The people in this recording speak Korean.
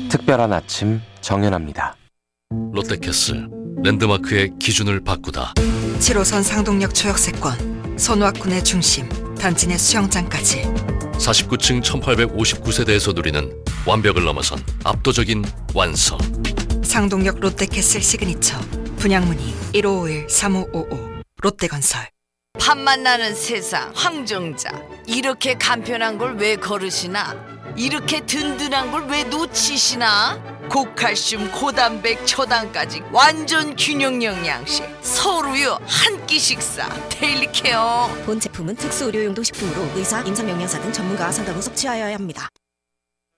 특별한 아침 정연합니다. 롯데캐슬 랜드마크의 기준을 바꾸다. 7호선 상동역 초역세권, 손왁군의 중심, 단지 내 수영장까지 49층 1859세대에서 누리는 완벽을 넘어선 압도적인 완성. 상동역 롯데캐슬 시그니처 분양문의 1551-3555 롯데건설. 밥맛 나는 세상 황정자, 이렇게 간편한 걸 왜 거르시나? 이렇게 든든한 걸 왜 놓치시나? 고칼슘 고단백 초당까지 완전 균형 영양식 서울우유 한 끼 식사 데일리 케어. 본 제품은 특수 의료용도 식품으로 의사, 임상영양사 등 전문가와 상담 후 섭취하여야 합니다.